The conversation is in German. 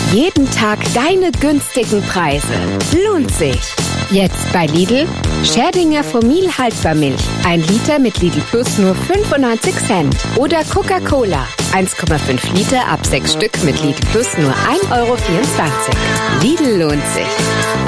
Jeden Tag deine günstigen Preise. Lohnt sich. Jetzt bei Lidl Scherdinger Fomil Haltbarmilch. 1 Liter mit Lidl Plus nur 95 Cent. Oder Coca-Cola. 1,5 Liter ab 6 Stück mit Lidl Plus nur 1,24 €. Lidl lohnt sich.